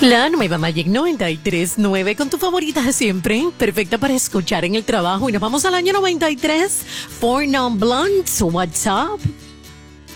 La nueva Magic 93.9 con tu favorita de siempre, perfecta para escuchar en el trabajo. Y nos vamos al año 93. Four Non Blondes, What's Up?